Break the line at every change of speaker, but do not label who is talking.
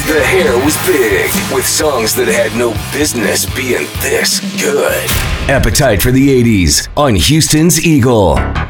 The hair was big, with songs that had no business being this good. Appetite for the 80s on Houston's Eagle.